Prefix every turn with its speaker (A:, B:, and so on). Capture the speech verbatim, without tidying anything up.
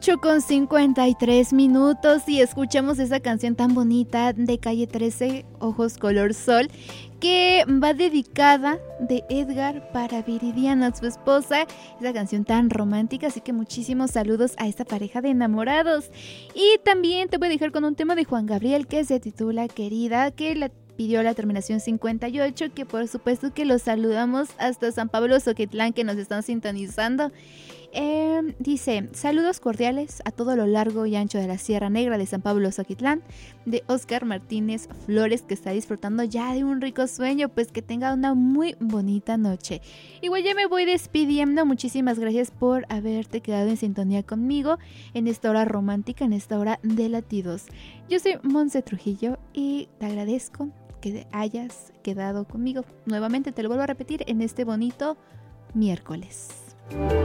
A: ocho con cincuenta y tres minutos y escuchamos esa canción tan bonita de Calle trece, Ojos Color Sol, que va dedicada de Edgar para Viridiana, su esposa. Esa canción tan romántica, así que muchísimos saludos a esta pareja de enamorados. Y también te voy a dejar con un tema de Juan Gabriel que se titula Querida, que la pidió la terminación cincuenta y ocho, que por supuesto que los saludamos hasta San Pablo Zoquitlán, que nos están sintonizando. Eh, dice, saludos cordiales a todo lo largo y ancho de la Sierra Negra de San Pablo Zoquitlán, de Oscar Martínez Flores, que está disfrutando ya de un rico sueño. Pues que tenga una muy bonita noche. Igual ya me voy despidiendo. Muchísimas gracias por haberte quedado en sintonía conmigo en esta hora romántica, en esta hora de latidos. Yo soy Monse Trujillo y te agradezco que hayas quedado conmigo. Nuevamente te lo vuelvo a repetir en este bonito miércoles.